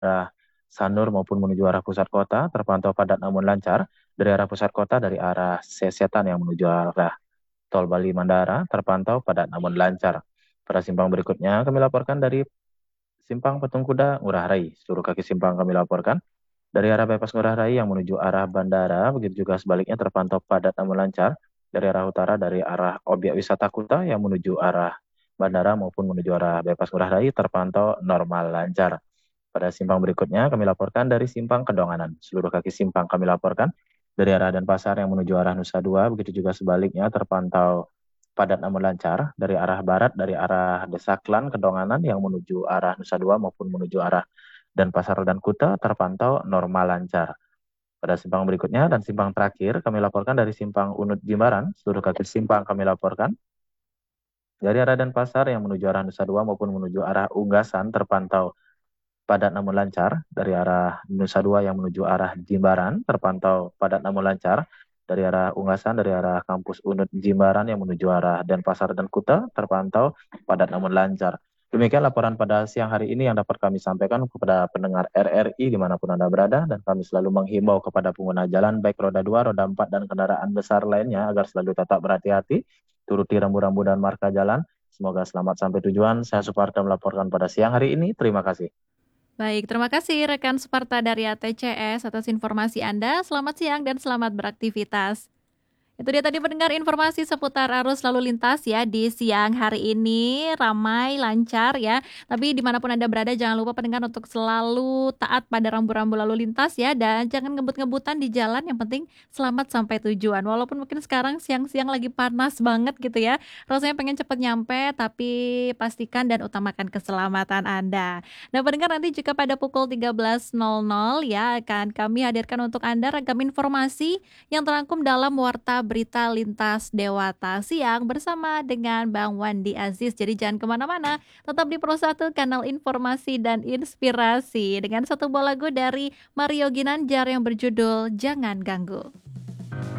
arah Sanur maupun menuju arah pusat kota terpantau padat namun lancar. Dari arah pusat kota dari arah Sesetan yang menuju arah Tol Bali Mandara terpantau padat namun lancar. Pada simpang berikutnya kami laporkan dari Simpang Patung Kuda Ngurah Rai. Seluruh kaki simpang kami laporkan. Dari arah bypass Ngurah Rai yang menuju arah bandara, begitu juga sebaliknya terpantau padat namun lancar. Dari arah utara, dari arah objek wisata Kuta yang menuju arah bandara maupun menuju arah bypass Ngurah Rai terpantau normal lancar. Pada simpang berikutnya kami laporkan dari simpang Kedonganan. Seluruh kaki simpang kami laporkan dari arah Denpasar yang menuju arah Nusa Dua, begitu juga sebaliknya terpantau padat namun lancar. Dari arah barat, dari arah Desaklan Kedonganan yang menuju arah Nusa Dua maupun menuju arah Denpasar dan Kuta terpantau normal lancar. Pada simpang berikutnya dan simpang terakhir kami laporkan dari simpang Unut Jimbaran. Seluruh kaki simpang kami laporkan dari arah Denpasar yang menuju arah Nusa Dua maupun menuju arah Unggasan terpantau padat namun lancar. Dari arah Nusa Dua yang menuju arah Jimbaran terpantau padat namun lancar. Dari arah Unggasan, dari arah kampus Unut Jimbaran yang menuju arah Denpasar dan Kuta terpantau padat namun lancar. Demikian laporan pada siang hari ini yang dapat kami sampaikan kepada pendengar RRI dimanapun Anda berada, dan kami selalu menghimbau kepada pengguna jalan baik roda 2, roda 4, dan kendaraan besar lainnya agar selalu tetap berhati-hati, turuti rambu-rambu dan marka jalan. Semoga selamat sampai tujuan. Saya Suparta melaporkan pada siang hari ini. Terima kasih. Baik, terima kasih rekan Suparta dari ATCS atas informasi Anda. Selamat siang dan selamat beraktivitas. Itu dia tadi pendengar informasi seputar arus lalu lintas ya di siang hari ini, ramai, lancar ya. Tapi dimanapun Anda berada jangan lupa pendengar untuk selalu taat pada rambu-rambu lalu lintas ya. Dan jangan ngebut-ngebutan di jalan, yang penting selamat sampai tujuan. Walaupun mungkin sekarang siang-siang lagi panas banget gitu ya. Rasanya pengen cepet nyampe, tapi pastikan dan utamakan keselamatan Anda. Nah pendengar, nanti juga pada pukul 13.00 ya akan kami hadirkan untuk Anda ragam informasi yang terangkum dalam Warta Berita Lintas Dewata Siang bersama dengan Bang Wandi Aziz. Jadi jangan kemana-mana, tetap di Pro 1 kanal informasi dan inspirasi dengan satu buah lagu dari Mario Ginanjar yang berjudul Jangan Ganggu.